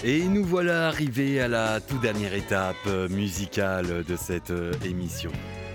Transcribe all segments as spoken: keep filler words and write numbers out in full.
Et nous voilà arrivés à la toute dernière étape euh, musicale de cette euh, émission.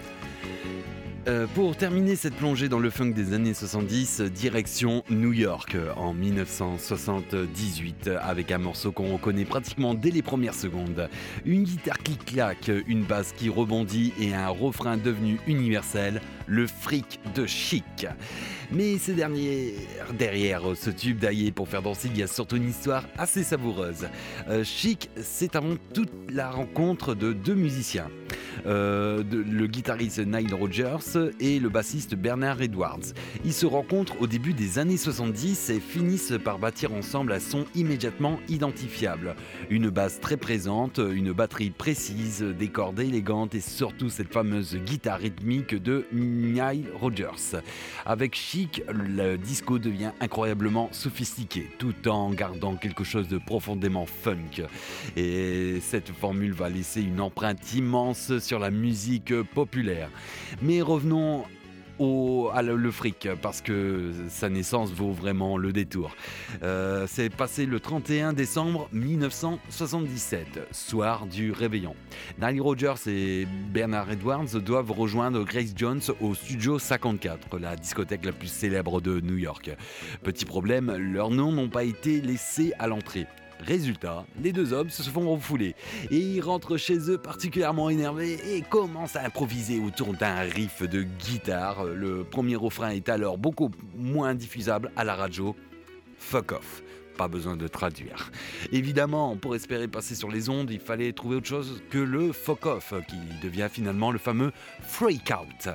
Euh, pour terminer cette plongée dans le funk des années soixante-dix, direction New York euh, en dix-neuf cent soixante-dix-huit, avec un morceau qu'on reconnaît pratiquement dès les premières secondes. Une guitare qui claque, une basse qui rebondit et un refrain devenu universel, le freak de Chic. Mais ces derniers, derrière ce tube d'aillé pour faire danser, il y a surtout une histoire assez savoureuse. Euh, Chic, c'est avant toute la rencontre de deux musiciens. Euh, de, le guitariste Nile Rodgers et le bassiste Bernard Edwards. Ils se rencontrent au début des années soixante-dix et finissent par bâtir ensemble un son immédiatement identifiable. Une basse très présente, une batterie précise, des cordes élégantes et surtout cette fameuse guitare rythmique de Nile Rodgers. Avec Chic, le disco devient incroyablement sophistiqué tout en gardant quelque chose de profondément funk. Et cette formule va laisser une empreinte immense sur la musique populaire. Mais revenons au, à le, le fric, parce que sa naissance vaut vraiment le détour. Euh, c'est passé le trente et un décembre dix-neuf cent soixante-dix-sept, soir du réveillon. Nile Rodgers et Bernard Edwards doivent rejoindre Grace Jones au Studio cinquante-quatre, la discothèque la plus célèbre de New York. Petit problème, leurs noms n'ont pas été laissés à l'entrée. Résultat, les deux hommes se font refouler et ils rentrent chez eux particulièrement énervés et commencent à improviser autour d'un riff de guitare. Le premier refrain est alors beaucoup moins diffusable à la radio. Fuck off. Pas besoin de traduire. Évidemment, pour espérer passer sur les ondes, il fallait trouver autre chose que le fuck off, qui devient finalement le fameux freak out.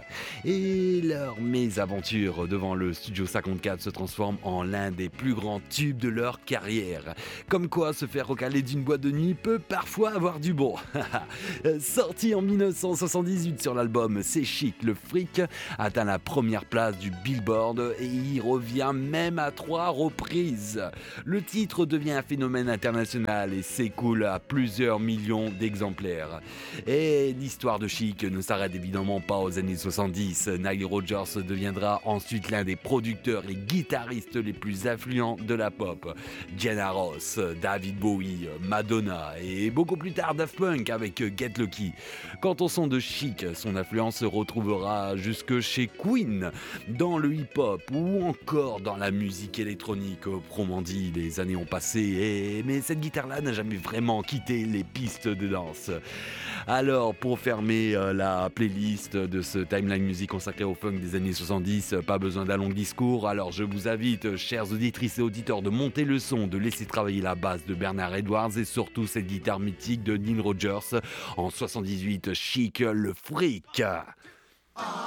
Et leur mésaventure devant le Studio cinquante-quatre se transforme en l'un des plus grands tubes de leur carrière. Comme quoi, se faire recaler d'une boîte de nuit peut parfois avoir du bon. Sorti en dix-neuf cent soixante-dix-huit sur l'album C'est Chic, le freak atteint la première place du Billboard et y revient même à trois reprises. Le titre devient un phénomène international et s'écoule à plusieurs millions d'exemplaires. Et l'histoire de Chic ne s'arrête évidemment pas aux années soixante-dix. Nile Rodgers deviendra ensuite l'un des producteurs et guitaristes les plus influents de la pop. Diana Ross, David Bowie, Madonna et beaucoup plus tard Daft Punk avec Get Lucky. Quant au son de Chic, son influence se retrouvera jusque chez Queen, dans le hip-hop ou encore dans la musique électronique, proprement dit. Les années ont passé, et... mais cette guitare-là n'a jamais vraiment quitté les pistes de danse. Alors, pour fermer euh, la playlist de ce Timeline Music consacré au funk des années soixante-dix, pas besoin d'un long discours, alors je vous invite, chères auditrices et auditeurs, de monter le son, de laisser travailler la basse de Bernard Edwards et surtout cette guitare mythique de Nile Rodgers en soixante-dix-huit, Chic, le freak.